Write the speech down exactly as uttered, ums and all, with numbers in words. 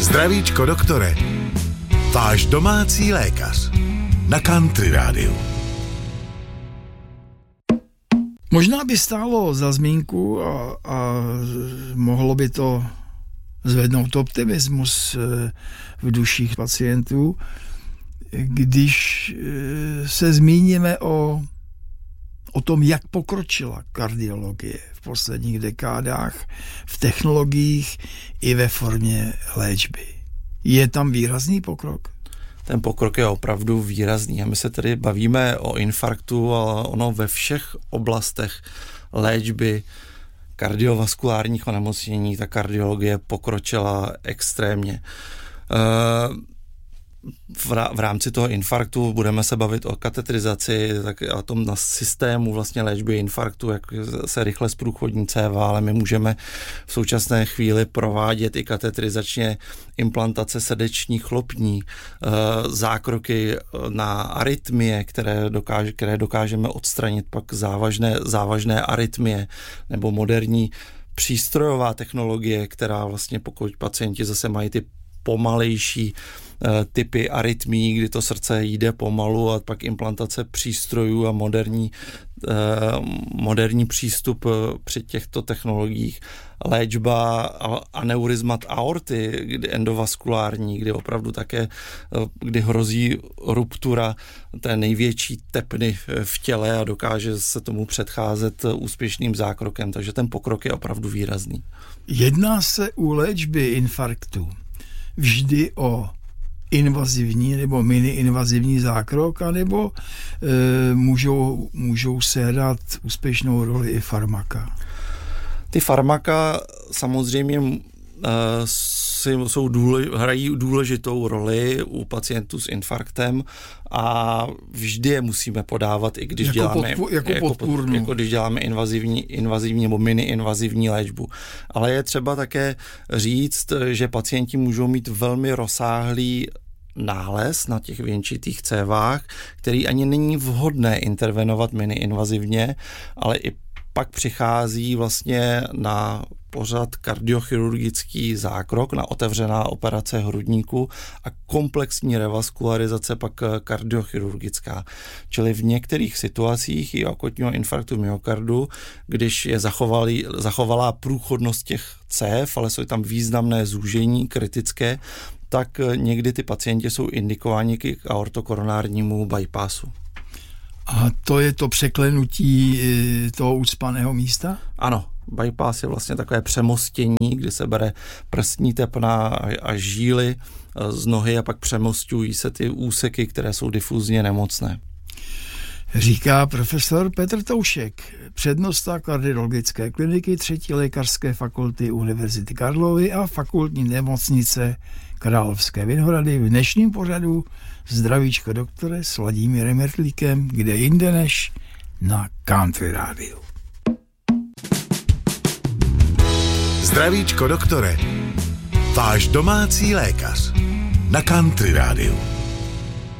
Zdravíčko doktore, váš domácí lékař na Country Rádiu. Možná by stálo za zmínku a, a mohlo by to zvednout optimismus v duších pacientů, když se zmíníme o, o tom, jak pokročila kardiologie v posledních dekádách, v technologiích i ve formě léčby. Je tam výrazný pokrok? Ten pokrok je opravdu výrazný a my se tedy bavíme o infarktu, ale ono ve všech oblastech léčby kardiovaskulárních onemocnění, ta kardiologie pokročila extrémně. V rámci toho infarktu budeme se bavit o katetrizaci, tak o tom na systému vlastně léčby infarktu, jak se rychle zprůchodní céva, ale my můžeme v současné chvíli provádět i katetrizačně implantace srdečních chlopní, zákroky na arytmie, které, dokáže, které dokážeme odstranit pak závažné, závažné arytmie, nebo moderní přístrojová technologie, která vlastně, pokud pacienti zase mají ty pomalejší typy arytmí, kdy to srdce jde pomalu, a pak implantace přístrojů a moderní, moderní přístup při těchto technologiích. Léčba aneurizmat aorty, kdy endovaskulární, kdy opravdu také, kdy hrozí ruptura té největší tepny v těle a dokáže se tomu předcházet úspěšným zákrokem, takže ten pokrok je opravdu výrazný. Jedná se u léčby infarktu vždy o invazivní nebo mini-invazivní zákrok, anebo e, můžou, můžou sehrát úspěšnou roli i farmaka? Ty farmaka samozřejmě e, si, jsou důle, hrají důležitou roli u pacientů s infarktem a vždy je musíme podávat, i když jako děláme podpůr, jako jako, podpůrnou. jako když děláme invazivní, invazivní nebo mini-invazivní léčbu. Ale je třeba také říct, že pacienti můžou mít velmi rozsáhlý nález na těch věnčitých cévách, který ani není vhodné intervenovat mini-invazivně, ale i pak přichází vlastně na pořad kardiochirurgický zákrok, na otevřená operace hrudníku a komplexní revaskularizace pak kardiochirurgická. Čili v některých situacích i akutního infarktu myokardu, když je zachovalý, zachovalá průchodnost těch cév, ale jsou tam významné zúžení kritické, tak někdy ty pacienti jsou indikováni k aortokoronárnímu bypassu. A to je to překlenutí toho ucpaného místa? Ano, bypass je vlastně takové přemostění, kdy se bere prstní tepna a žíly z nohy a pak přemostují se ty úseky, které jsou difuzně nemocné. Říká profesor Petr Toušek, přednosta kardiologické kliniky třetí lékařské fakulty Univerzity Karlovy a fakultní nemocnice Královské Vinohrady v dnešním pořadu Zdravíčko doktore s Vladimírem Mertlíkem, kde jinde než na Country Rádiu. Zdravíčko doktore, váš domácí lékař na Country Rádiu.